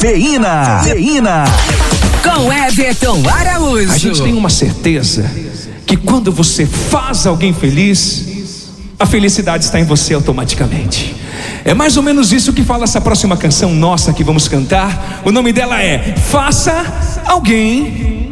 Cafeína. Com Everton Araújo. A gente tem uma certeza que quando você faz alguém feliz, a felicidade está em você automaticamente. É mais ou menos isso que fala essa próxima canção nossa que vamos cantar. O nome dela é Faça Alguém